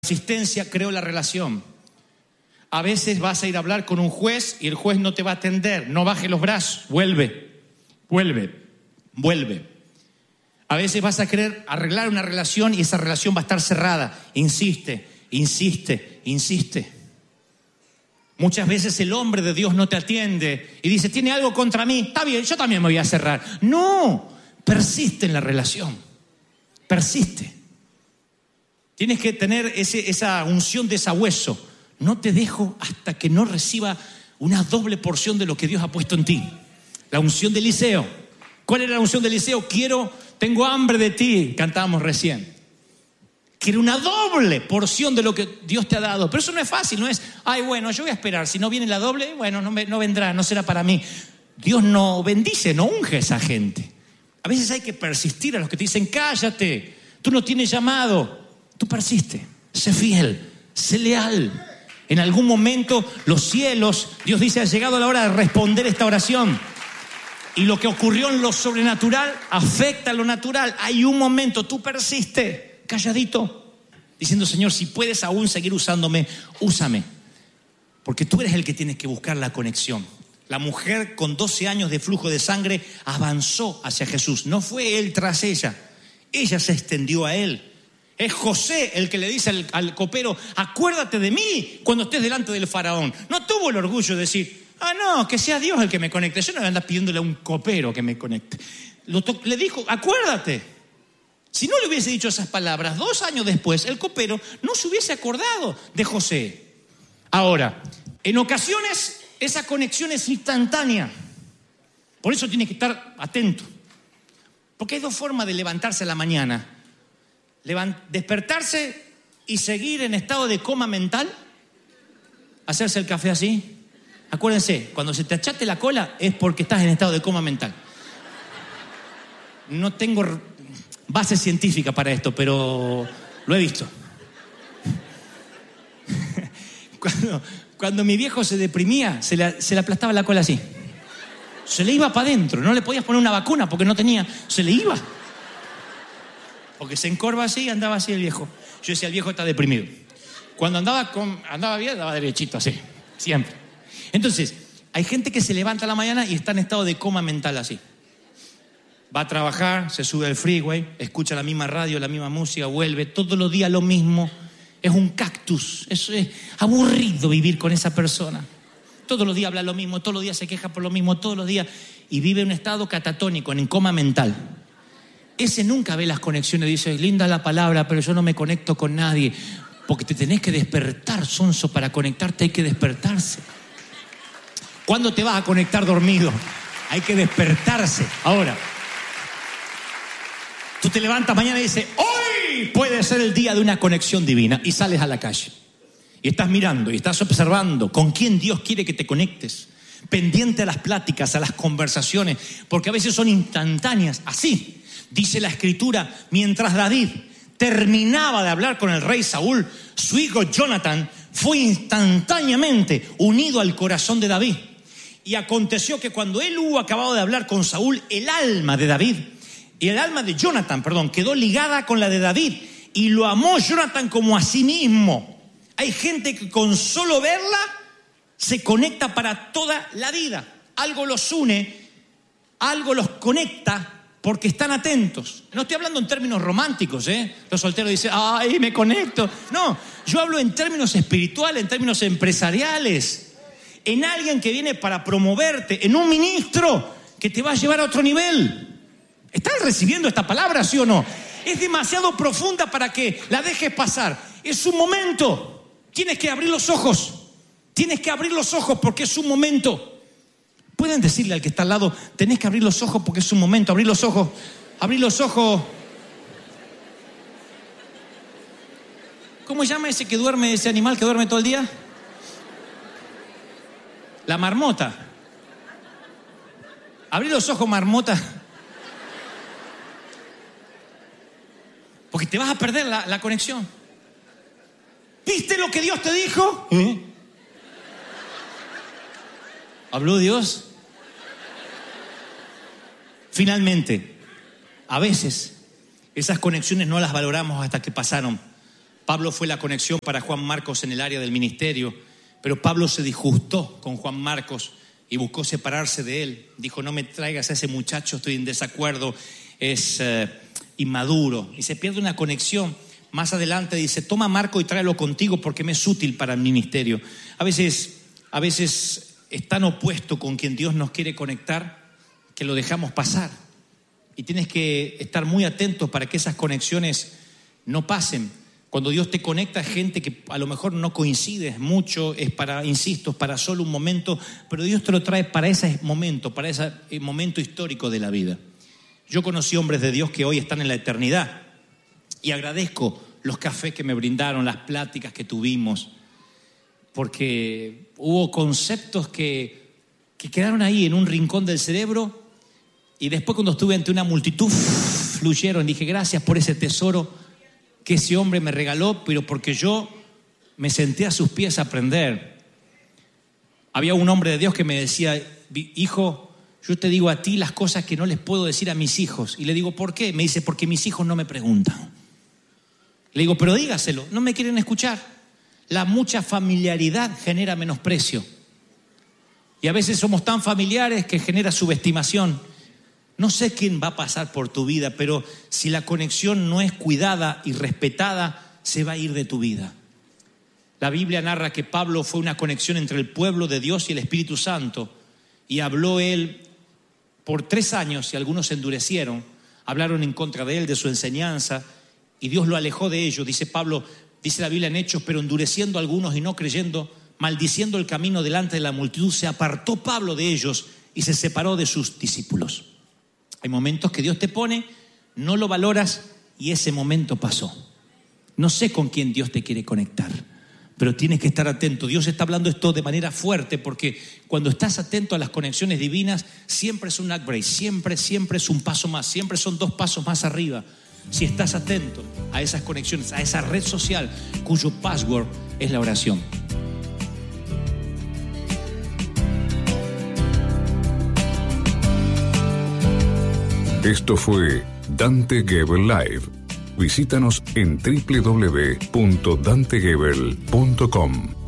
Consistencia creó la relación. A veces vas a ir a hablar con un juez y el juez no te va a atender. No baje los brazos, vuelve. A veces vas a querer arreglar una relación y esa relación va a estar cerrada. Insiste. Muchas veces el hombre de Dios no te atiende y dice, tiene algo contra mí. Está bien, yo también me voy a cerrar. No, persiste en la relación. Persiste. Tienes que tener esa unción de sabueso. No te dejo hasta que no reciba una doble porción de lo que Dios ha puesto en ti. La unción de Eliseo. ¿Cuál era la unción de Eliseo? Tengo hambre de ti, cantábamos recién. Quiero una doble porción de lo que Dios te ha dado. Pero eso no es fácil, no es, yo voy a esperar. Si no viene la doble, no vendrá, no será para mí. Dios no bendice, no unge a esa gente. A veces hay que persistir a los que te dicen, cállate, tú no tienes llamado. Tú persiste, sé fiel, sé leal. En algún momento los cielos, Dios dice, ha llegado la hora de responder esta oración. Y lo que ocurrió en lo sobrenatural afecta a lo natural. Hay un momento, tú persiste, calladito, diciendo, Señor, si puedes aún seguir usándome, úsame. Porque tú eres el que tienes que buscar la conexión. La mujer con 12 años de flujo de sangre avanzó hacia Jesús. No fue él tras ella, ella se extendió a él. Es José el que le dice al copero, acuérdate de mí cuando estés delante del faraón. No tuvo el orgullo de decir, que sea Dios el que me conecte. Yo no voy a andar pidiéndole a un copero que me conecte. Le dijo, acuérdate. Si no le hubiese dicho esas palabras, 2 años después, el copero no se hubiese acordado de José. Ahora, en ocasiones esa conexión es instantánea. Por eso tienes que estar atento. Porque hay 2 formas de levantarse a la mañana. Despertarse y seguir en estado de coma mental, hacerse el café así. Acuérdense, cuando se te achate la cola es porque estás en estado de coma mental. No tengo base científica para esto, pero lo he visto. Cuando mi viejo se deprimía, se le aplastaba la cola así. Se le iba para adentro, no le podías poner una vacuna porque no tenía, se le iba. Porque se encorva así, andaba así el viejo. Yo decía, el viejo está deprimido. Cuando andaba bien, andaba derechito así, siempre. Entonces, hay gente que se levanta a la mañana y está en estado de coma mental así. Va a trabajar, se sube al freeway, escucha la misma radio, la misma música, vuelve, todos los días lo mismo. Es un cactus, es aburrido vivir con esa persona. Todos los días habla lo mismo, todos los días se queja por lo mismo, todos los días. Y vive en un estado catatónico, en coma mental. Ese nunca ve las conexiones, dice, linda la palabra, pero yo no me conecto con nadie. Porque te tenés que despertar, sonso, para conectarte hay que despertarse. ¿Cuándo te vas a conectar dormido? Hay que despertarse. Ahora, tú te levantas mañana y dices, hoy puede ser el día de una conexión divina. Y sales a la calle. Y estás mirando y estás observando con quién Dios quiere que te conectes. Pendiente a las pláticas, a las conversaciones, porque a veces son instantáneas, así. Dice la Escritura, mientras David terminaba de hablar con el rey Saúl, su hijo Jonathan fue instantáneamente unido al corazón de David. Y aconteció que cuando él hubo acabado de hablar con Saúl, el alma de Jonathan, quedó ligada con la de David. Y lo amó Jonathan como a sí mismo. Hay gente que con solo verla se conecta para toda la vida. Algo los une, algo los conecta. Porque están atentos. No estoy hablando en términos románticos, Los solteros dicen, me conecto. No, yo hablo en términos espirituales, en términos empresariales. En alguien que viene para promoverte, en un ministro que te va a llevar a otro nivel. ¿Están recibiendo esta palabra, sí o no? Es demasiado profunda para que la dejes pasar. Es un momento. Tienes que abrir los ojos. Porque es un momento. Pueden decirle al que está al lado, tenés que abrir los ojos porque es un momento, abrir los ojos. ¿Cómo llama ese animal que duerme todo el día? La marmota. Abrí los ojos, marmota. Porque te vas a perder la conexión. ¿Viste lo que Dios te dijo? ¿Habló Dios? Finalmente, a veces esas conexiones no las valoramos hasta que pasaron. Pablo fue la conexión para Juan Marcos en el área del ministerio, pero Pablo se disgustó con Juan Marcos y buscó separarse de él. Dijo, no me traigas a ese muchacho, estoy en desacuerdo, es inmaduro. Y se pierde una conexión. Más adelante dice, toma a Marco y tráelo contigo porque me es útil para el ministerio. A veces es tan opuesto con quien Dios nos quiere conectar que lo dejamos pasar. Y tienes que estar muy atentos para que esas conexiones no pasen. Cuando Dios te conecta a gente que a lo mejor no coincides mucho, es para solo un momento, pero Dios te lo trae para ese momento histórico de la vida. Yo conocí hombres de Dios que hoy están en la eternidad y agradezco los cafés que me brindaron, las pláticas que tuvimos, porque hubo conceptos que quedaron ahí en un rincón del cerebro y después cuando estuve ante una multitud fluyeron. Dije, gracias por ese tesoro que ese hombre me regaló, pero porque yo me senté a sus pies a aprender. Había un hombre de Dios que me decía, hijo, yo te digo a ti las cosas que no les puedo decir a mis hijos. Y le digo, ¿por qué? Me dice, porque mis hijos no me preguntan. Le digo, pero dígaselo, no me quieren escuchar. La mucha familiaridad genera menosprecio. Y a veces somos tan familiares que genera subestimación. No sé quién va a pasar por tu vida, pero si la conexión no es cuidada y respetada, se va a ir de tu vida. La Biblia narra que Pablo fue una conexión entre el pueblo de Dios y el Espíritu Santo. Y habló él por 3 años y algunos se endurecieron. Hablaron en contra de él, de su enseñanza, y Dios lo alejó de ellos. Dice Pablo, dice la Biblia en Hechos, pero endureciendo a algunos y no creyendo, maldiciendo el camino delante de la multitud, se apartó Pablo de ellos y se separó de sus discípulos. Hay momentos que Dios te pone, no lo valoras y ese momento pasó. No sé con quién Dios te quiere conectar, pero tienes que estar atento. Dios está hablando esto de manera fuerte porque cuando estás atento a las conexiones divinas, siempre es un upgrade, siempre es un paso más, siempre son 2 pasos más arriba. Si estás atento a esas conexiones, a esa red social cuyo password es la oración. Esto fue Dante Gebel Live. Visítanos en www.dantegebel.com.